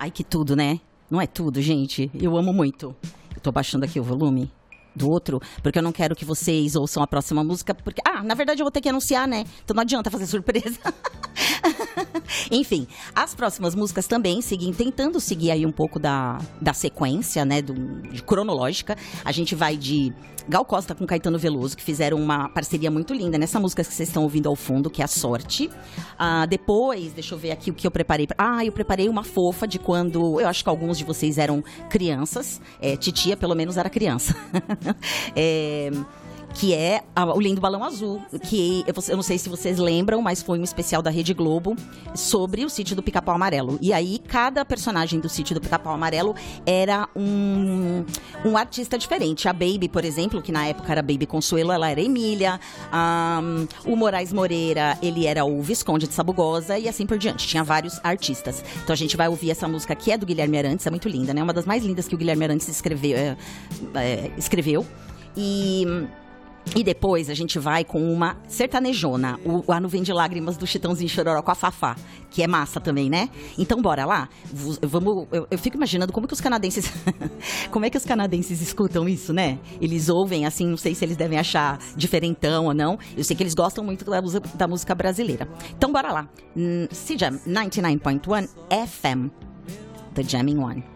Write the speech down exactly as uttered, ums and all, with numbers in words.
Ai, que tudo, né? Não é tudo, gente. Eu amo muito. Eu tô baixando aqui o volume do outro, porque eu não quero que vocês ouçam a próxima música, porque... Ah, na verdade eu vou ter que anunciar, né? Então não adianta fazer surpresa. Enfim, as próximas músicas também seguem, tentando seguir aí um pouco da, da sequência, né, do, de cronológica. A gente vai de Gal Costa com Caetano Veloso, que fizeram uma parceria muito linda nessa música que vocês estão ouvindo ao fundo, que é A Sorte. Ah, depois, deixa eu ver aqui o que eu preparei. Ah, eu preparei uma fofa de quando, eu acho que alguns de vocês eram crianças. É, titia, pelo menos, era criança. é... que é a, o Lindo Balão Azul, que eu, eu não sei se vocês lembram, mas foi um especial da Rede Globo sobre o Sítio do Pica-Pau Amarelo. E aí, cada personagem do Sítio do Pica-Pau Amarelo era um, um artista diferente. A Baby, por exemplo, que na época era Baby Consuelo, ela era Emília. Um, o Moraes Moreira, ele era o Visconde de Sabugosa e assim por diante. Tinha vários artistas. Então a gente vai ouvir essa música que é do Guilherme Arantes, é muito linda, né? Uma das mais lindas que o Guilherme Arantes escreveu. É, é, escreveu. E... E depois a gente vai com uma sertanejona, o A Nuvem de Lágrimas do Chitãozinho Chororó com a Fafá, que é massa também, né? Então bora lá? Vamos, eu, eu fico imaginando como que os canadenses... como é que os canadenses escutam isso, né? Eles ouvem, assim, não sei se eles devem achar diferentão ou não. Eu sei que eles gostam muito da, da música brasileira. Então bora lá. C J A M noventa e nove ponto um F M, The Jamming One.